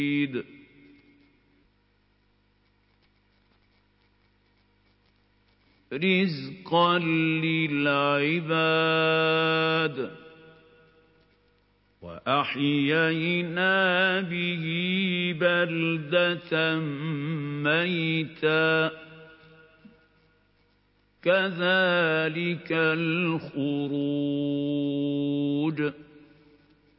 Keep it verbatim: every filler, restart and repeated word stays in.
رِزْقًا لِّلْعِبَادِ وَأَحْيَيْنَا بِهِ بَلْدَةً مَّيْتًا كَذَٰلِكَ الْخُرُوجُ